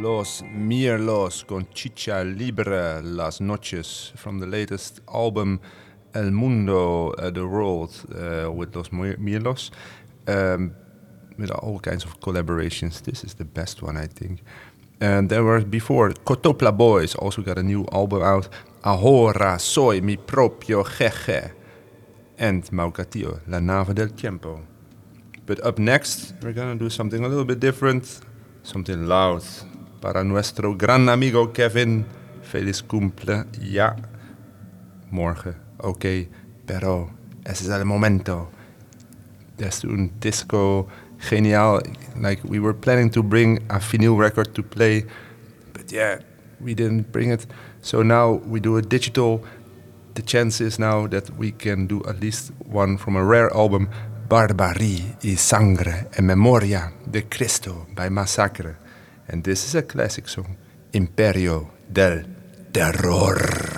Los Mirlos con Chicha Libre Las Noches from the latest album El Mundo, The World, with Los Mirlos, with all kinds of collaborations. This is the best one, I think. And there were before, Cotopla Boys also got a new album out, Ahora Soy Mi Propio Jeje, and Maucatillo, La Nave del Tiempo. But up next, we're gonna do something a little bit different, something loud. Para nuestro gran amigo Kevin, feliz cumple, ja. Morgen, okay, pero ese es el momento. There's un disco genial. Like, we were planning to bring a vinyl record to play, but yeah, we didn't bring it. So now we do a digital. The chance is now that we can do at least one from a rare album, Barbarie y Sangre en Memoria de Cristo by Massacre. And this is a classic song, Imperio del Terror.